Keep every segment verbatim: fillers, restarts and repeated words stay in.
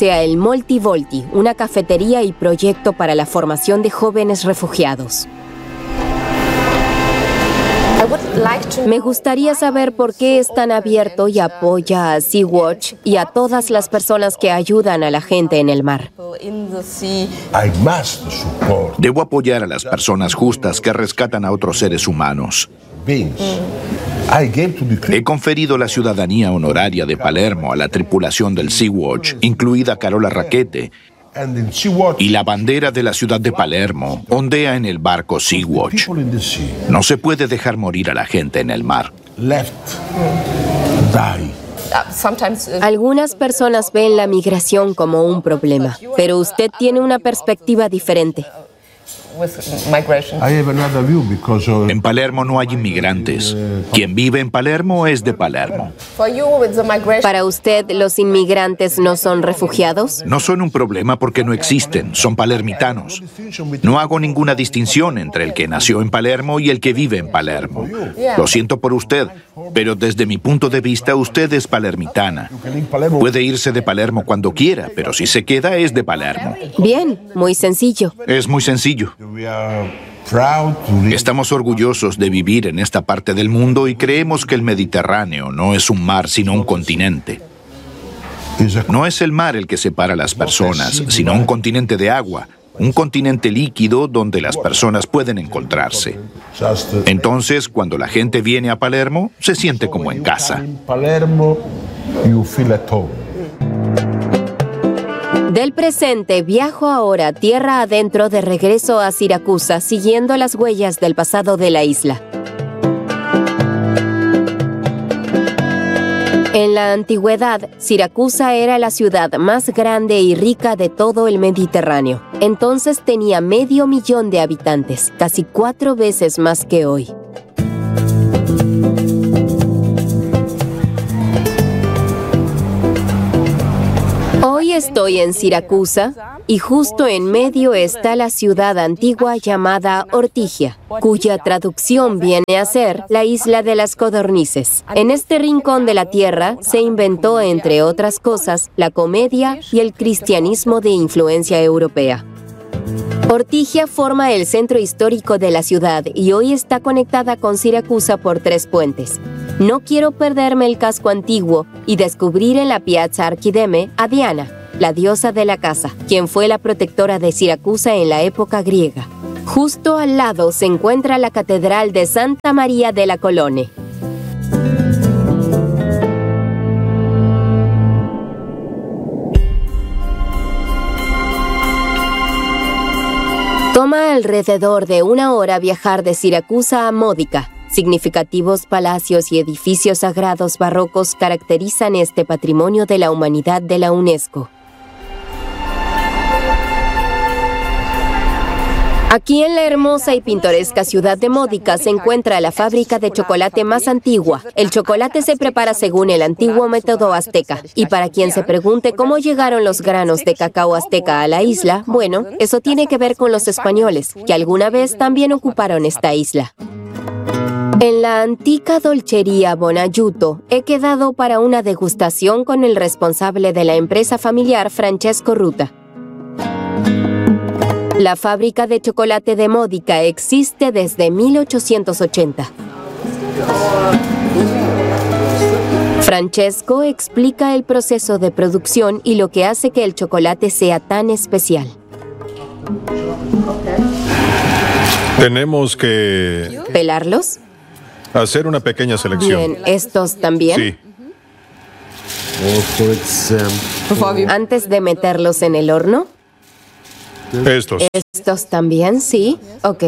sea el Molti Volti, una cafetería y proyecto para la formación de jóvenes refugiados. Me gustaría saber por qué es tan abierto y apoya a Sea-Watch y a todas las personas que ayudan a la gente en el mar. Debo apoyar a las personas justas que rescatan a otros seres humanos. He conferido la ciudadanía honoraria de Palermo a la tripulación del Sea-Watch, incluida Carola Rackete, y la bandera de la ciudad de Palermo ondea en el barco Sea-Watch. No se puede dejar morir a la gente en el mar. Algunas personas ven la migración como un problema, pero usted tiene una perspectiva diferente. En Palermo no hay inmigrantes. Quien vive en Palermo es de Palermo. ¿Para usted los inmigrantes no son refugiados? No son un problema porque no existen, son palermitanos. No hago ninguna distinción entre el que nació en Palermo y el que vive en Palermo. Lo siento por usted, pero desde mi punto de vista usted es palermitana. Puede irse de Palermo cuando quiera, pero si se queda es de Palermo. Bien, muy sencillo. Es muy sencillo. Estamos orgullosos de vivir en esta parte del mundo y creemos que el Mediterráneo no es un mar, sino un continente. No es el mar el que separa a las personas, sino un continente de agua, un continente líquido donde las personas pueden encontrarse. Entonces, cuando la gente viene a Palermo, se siente como en casa. Del presente viajo ahora tierra adentro de regreso a Siracusa, siguiendo las huellas del pasado de la isla. En la antigüedad, Siracusa era la ciudad más grande y rica de todo el Mediterráneo. Entonces tenía medio millón de habitantes, casi cuatro veces más que hoy. Hoy estoy en Siracusa y justo en medio está la ciudad antigua llamada Ortigia, cuya traducción viene a ser la isla de las codornices. En este rincón de la tierra se inventó, entre otras cosas, la comedia y el cristianismo de influencia europea. Ortigia forma el centro histórico de la ciudad y hoy está conectada con Siracusa por tres puentes. No quiero perderme el casco antiguo y descubrir en la Piazza Archideme a Diana, la diosa de la casa, quien fue la protectora de Siracusa en la época griega. Justo al lado se encuentra la Catedral de Santa María della Colonna. Toma alrededor de una hora viajar de Siracusa a Módica. Significativos palacios y edificios sagrados barrocos caracterizan este patrimonio de la humanidad de la UNESCO. Aquí en la hermosa y pintoresca ciudad de Módica se encuentra la fábrica de chocolate más antigua. El chocolate se prepara según el antiguo método azteca. Y para quien se pregunte cómo llegaron los granos de cacao azteca a la isla, bueno, eso tiene que ver con los españoles, que alguna vez también ocuparon esta isla. En la antica dolcería Bonaiuto he quedado para una degustación con el responsable de la empresa familiar Francesco Ruta. La fábrica de chocolate de Módica existe desde mil ochocientos ochenta. Francesco explica el proceso de producción y lo que hace que el chocolate sea tan especial. Tenemos que... ¿Pelarlos? Hacer una pequeña selección. Bien, ¿estos también? Sí. Antes de meterlos en el horno. Estos. ¿Estos también? Sí. Ok.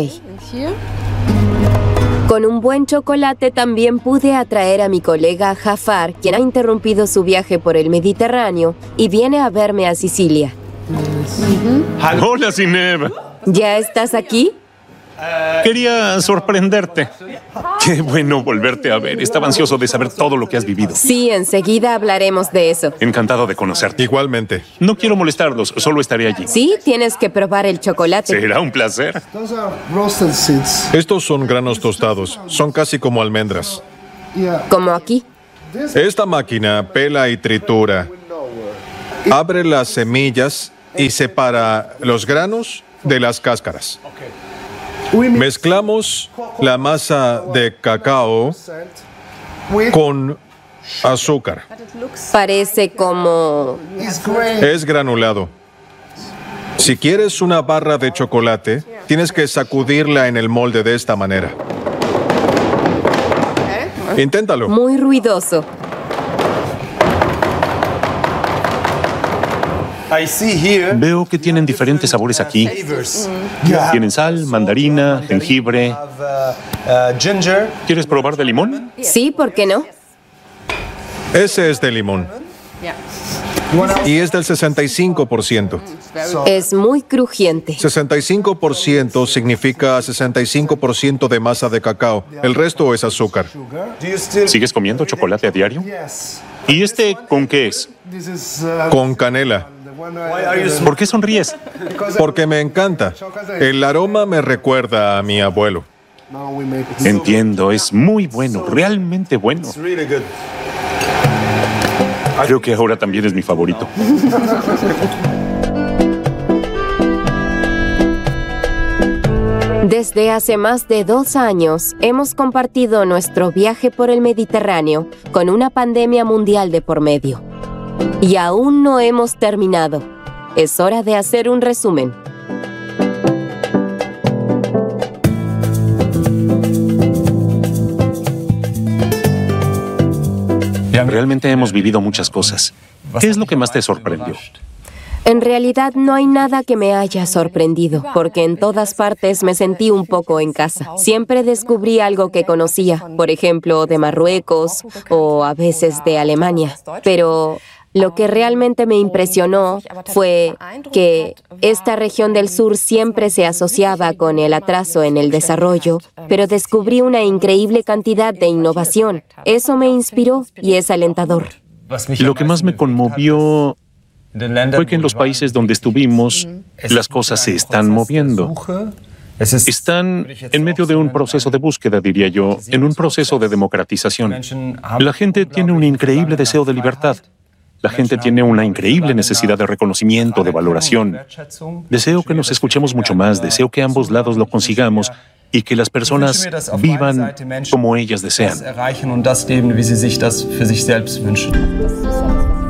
Con un buen chocolate también pude atraer a mi colega Jafar, quien ha interrumpido su viaje por el Mediterráneo y viene a verme a Sicilia. Hola, Zineb. ¿Ya estás aquí? Quería sorprenderte. Qué bueno volverte a ver. Estaba ansioso de saber todo lo que has vivido. Sí, enseguida hablaremos de eso. Encantado de conocerte. Igualmente. No quiero molestarlos, solo estaré allí. Sí, tienes que probar el chocolate. Será un placer. Estos son granos tostados. Son casi como almendras. Como aquí. Esta máquina pela y tritura. Abre las semillas y separa los granos de las cáscaras. Mezclamos la masa de cacao con azúcar. Parece como... Es granulado. Si quieres una barra de chocolate, tienes que sacudirla en el molde de esta manera. Inténtalo. Muy ruidoso. Veo que tienen diferentes sabores aquí. Tienen sal, mandarina, jengibre. ¿Quieres probar de limón? Sí, ¿por qué no? Ese es de limón. Y es del sesenta y cinco por ciento. Es muy crujiente. sesenta y cinco por ciento significa sesenta y cinco por ciento de masa de cacao. El resto es azúcar. ¿Sigues comiendo chocolate a diario? ¿Y este con qué es? Con canela. ¿Por qué sonríes? Porque me encanta. El aroma me recuerda a mi abuelo. Entiendo, es muy bueno, realmente bueno. Creo que ahora también es mi favorito. Desde hace más de dos años, hemos compartido nuestro viaje por el Mediterráneo con una pandemia mundial de por medio. Y aún no hemos terminado. Es hora de hacer un resumen. Realmente hemos vivido muchas cosas. ¿Qué es lo que más te sorprendió? En realidad no hay nada que me haya sorprendido, porque en todas partes me sentí un poco en casa. Siempre descubrí algo que conocía, por ejemplo, de Marruecos o a veces de Alemania. Pero lo que realmente me impresionó fue que esta región del sur siempre se asociaba con el atraso en el desarrollo, pero descubrí una increíble cantidad de innovación. Eso me inspiró y es alentador. Lo que más me conmovió fue que en los países donde estuvimos, las cosas se están moviendo. Están en medio de un proceso de búsqueda, diría yo, en un proceso de democratización. La gente tiene un increíble deseo de libertad. La gente tiene una increíble necesidad de reconocimiento, de valoración. Deseo que nos escuchemos mucho más, deseo que ambos lados lo consigamos y que las personas vivan como ellas desean.